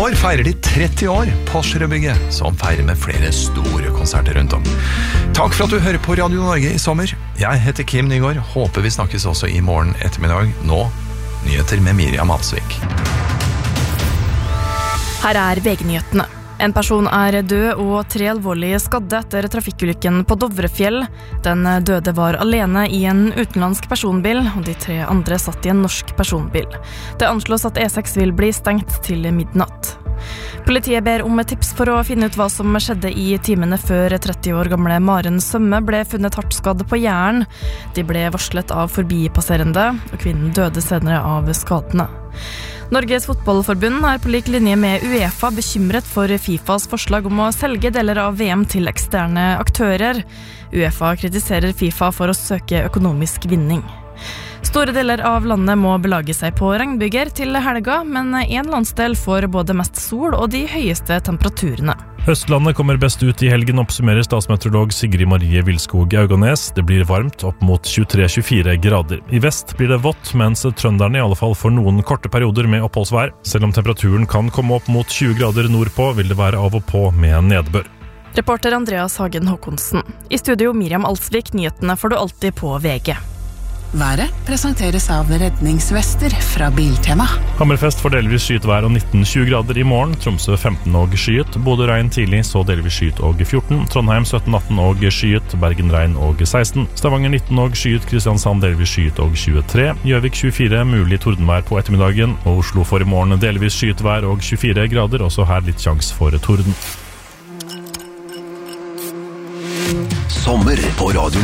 år feirer de 30 år på Ascherbygget, som feirer med flere store konserter rundt om. Takk for at du hører på Radio Norge i sommer. Jeg heter Kim Nygaard. Håper vi snakkes også i morgen ettermiddag. Nå, nyheter med Miriam Alsvik. Her VG-nyhetene. En person død og 3 alvorlige skadde etter trafikkulykken på Dovrefjell. Den døde var alene i en utenlandsk personbil, og de 3 andre satt i en norsk personbil. Det anslås at E6 vil bli stengt til midnatt. Politiet ber om tips for å finne ut hva som skjedde i timene før 30 år gamle Maren Sømme ble funnet hardt skadd på Jæren. De ble varslet av forbipasserende, og kvinnen døde senere av skadene. Norges fotballforbund på lik linje med UEFA bekymret for FIFAs forslag om å selge deler av VM til eksterne aktører. UEFA kritiserer FIFA for å søke økonomisk vinning. Store deler av landet må belage seg på regnbyger til helga, men en landsdel får både mest sol og de høyeste temperaturene. Østlandet kommer best ut i helgen, oppsummerer statsmeteorolog Sigrid Marie Vilskog Auganes. Det blir varmt opp mot 23-24 grader. I vest blir det vått, mens trønderne i alle fall får noen korte perioder med oppholdsvær. Selv om temperaturen kan komme opp mot 20 grader nordpå, vil det være av og på med nedbør. Reporter Andreas Hagen Håkonsen. I studio Miriam Alsvik, nyhetene får du alltid på VG. Været presenteres av redningsvester fra Biltema. Hammerfest får delvis skyet vær og 19-20 grader i morgen. Tromsø 15 og skyet. Bodø regn tidlig, så delvis skyet og 14. Trondheim 17-18 og skyet. Bergen regn og 16. Stavanger 19 og skyet. Kristiansand delvis skyet og 23. Gjøvik 24, mulig tordenvær på ettermiddagen. Og Oslo får i morgen delvis skyet vær og 24 grader. Også her litt sjans for torden. Sommer på Radio